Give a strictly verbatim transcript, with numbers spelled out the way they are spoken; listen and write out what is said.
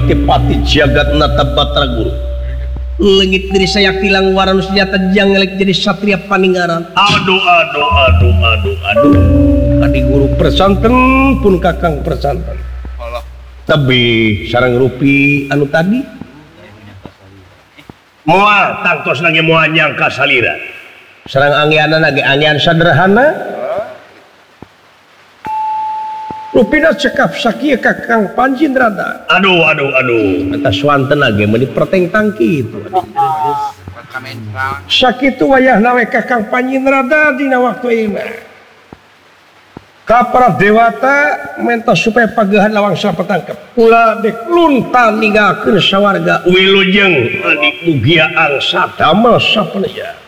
Pati jagat nata Batra Guru. Legit diri saya tilang waran senjata jangelek jadi satria paninggaran. Aduh aduh aduh aduh aduh. Kadi guru persanten pun kakang persanten. Tapi sarang rupi anu tadi moal tangtos lagi moal nyangka salira. Sarang anggianan lagi anggian sederhana. Rupina cekap sakia kakang Panjindrada. Aduh aduh aduh. Kata swanten lagi meni perteng tangki itu. Sakitu wayah nawe kakang Panjindrada dina waktu ini. Kapara dewata mentos supaya pagahan lawang sapetangkep. Ulah dek luntan ninggalkeun sawarga wilujeng adik mugia angsa damel sapeneja.